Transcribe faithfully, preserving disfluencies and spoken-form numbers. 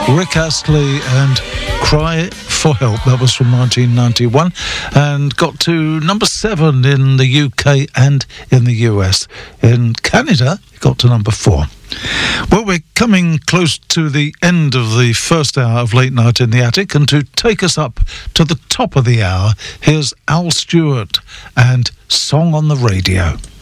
Rick Astley and Cry for Help. That was from nineteen ninety-one and got to number seven in the U K and in the U S. In Canada, it got to number four. Well, we're coming close to the end of the first hour of Late Night in the Attic, and to take us up to the top of the hour, here's Al Stewart and Song on the Radio.